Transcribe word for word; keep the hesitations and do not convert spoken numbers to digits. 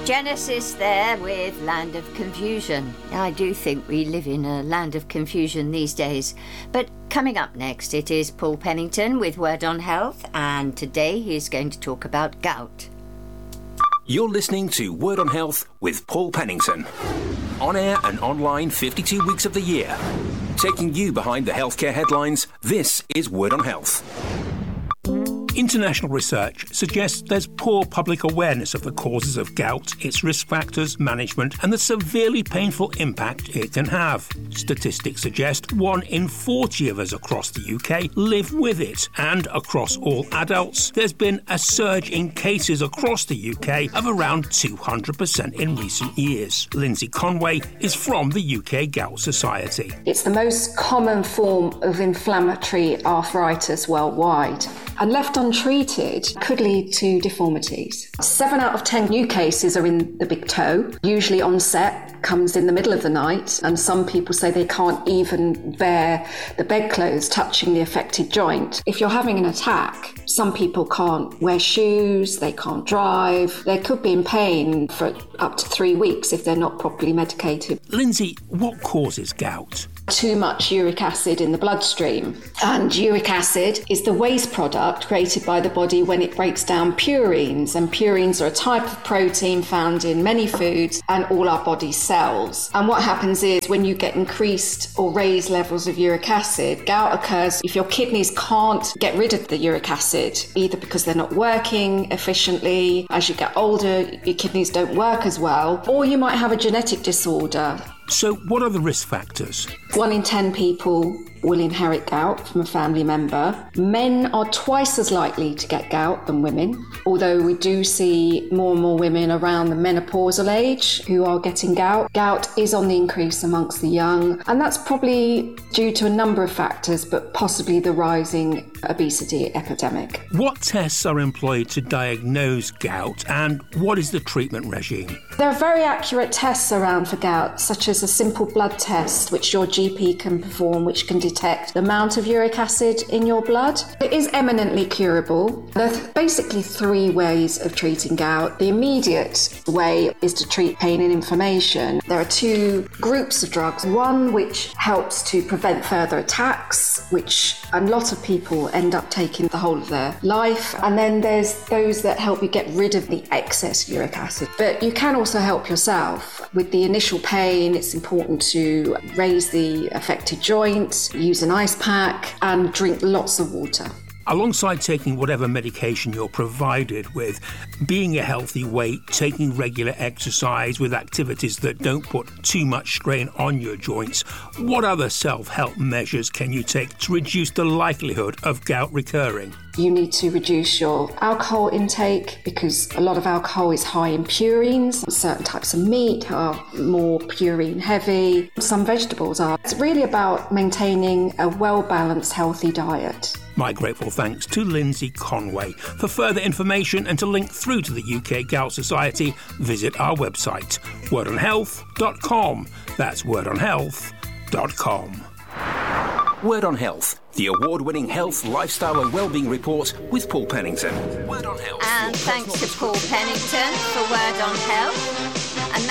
Genesis there with Land of Confusion. I do think we live in a land of confusion these days. But coming up next, it is Paul Pennington with Word on Health, and today he's going to talk about gout. You're listening to Word on Health with Paul Pennington. On air and online fifty-two weeks of the year. Taking you behind the healthcare headlines, this is Word on Health. International research suggests there's poor public awareness of the causes of gout, its risk factors, management, and the severely painful impact it can have. Statistics suggest one in forty of us across the U K live with it, and across all adults, there's been a surge in cases across the U K of around two hundred percent in recent years. Lindsay Conway is from the U K Gout Society. It's the most common form of inflammatory arthritis worldwide, and left untreated could lead to deformities. Seven out of ten new cases are in the big toe. Usually onset comes in the middle of the night, and some people say they can't even bear the bedclothes touching the affected joint. If you're having an attack, some people can't wear shoes, they can't drive, they could be in pain for up to three weeks if they're not properly medicated. Lindsay, what causes gout? Too much uric acid in the bloodstream. And uric acid is the waste product created by the body when it breaks down purines. And purines are a type of protein found in many foods and all our body cells. And what happens is when you get increased or raised levels of uric acid, gout occurs if your kidneys can't get rid of the uric acid, either because they're not working efficiently. As you get older, your kidneys don't work as well, or you might have a genetic disorder. So what are the risk factors? One in ten people will inherit gout from a family member. Men are twice as likely to get gout than women, although we do see more and more women around the menopausal age who are getting gout. Gout is on the increase amongst the young, and that's probably due to a number of factors, but possibly the rising obesity epidemic. What tests are employed to diagnose gout, and what is the treatment regime? There are very accurate tests around for gout, such as a simple blood test, which your G P can perform, which can detect the amount of uric acid in your blood. It is eminently curable. There are basically three ways of treating gout. The immediate way is to treat pain and inflammation. There are two groups of drugs. One which helps to prevent further attacks, which a lot of people end up taking the whole of their life. And then there's those that help you get rid of the excess uric acid. But you can also help yourself. With the initial pain, it's important to raise the affected joint, use an ice pack, and drink lots of water. Alongside taking whatever medication you're provided with, being a healthy weight, taking regular exercise with activities that don't put too much strain on your joints, what other self-help measures can you take to reduce the likelihood of gout recurring? You need to reduce your alcohol intake because a lot of alcohol is high in purines. Certain types of meat are more purine heavy. Some vegetables are. It's really about maintaining a well-balanced, healthy diet. My grateful thanks to Lindsay Conway. For further information and to link through to the U K Gout Society, visit our website, word on health dot com. That's word on health dot com. Word on Health, the award-winning health, lifestyle and wellbeing report with Paul Pennington. Word on Health. And thanks to Paul Pennington for Word on Health.